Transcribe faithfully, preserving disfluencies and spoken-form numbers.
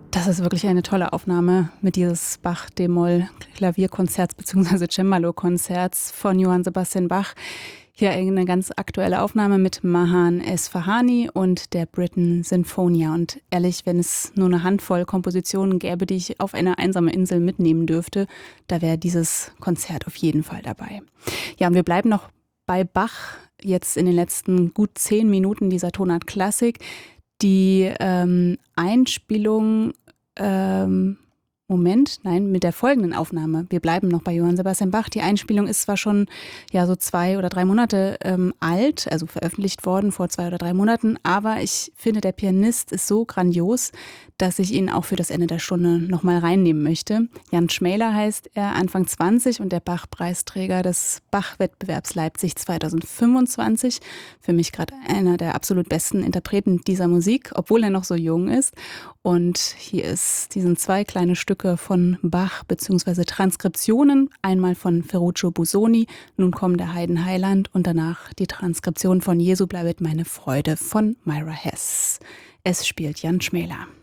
Das ist wirklich eine tolle Aufnahme mit dieses Bach-d-Moll-Klavierkonzerts bzw. Cembalo-Konzerts von Johann Sebastian Bach. Hier eine ganz aktuelle Aufnahme mit Mahan Esfahani und der Britten Sinfonia. Und ehrlich, wenn es nur eine Handvoll Kompositionen gäbe, die ich auf eine einsame Insel mitnehmen dürfte, da wäre dieses Konzert auf jeden Fall dabei. Ja, und wir bleiben noch bei Bach, jetzt in den letzten gut zehn Minuten dieser Tonart Klassik. Die ähm, Einspielung, ähm, Moment, nein, mit der folgenden Aufnahme. Wir bleiben noch bei Johann Sebastian Bach. Die Einspielung ist zwar schon ja so zwei oder drei Monate ähm, alt, also veröffentlicht worden vor zwei oder drei Monaten, aber ich finde, der Pianist ist so grandios, dass ich ihn auch für das Ende der Stunde nochmal reinnehmen möchte. Jan Schmäler heißt er, Anfang zwanzig und der Bach-Preisträger des Bach-Wettbewerbs Leipzig zweitausendfünfundzwanzig. Für mich gerade einer der absolut besten Interpreten dieser Musik, obwohl er noch so jung ist. Und hier ist, die sind zwei kleine Stücke von Bach bzw. Transkriptionen, einmal von Ferruccio Busoni, nun kommt der Haydn Heiland und danach die Transkription von Jesu bleibet meine Freude von Myra Hess. Es spielt Jan Schmäler.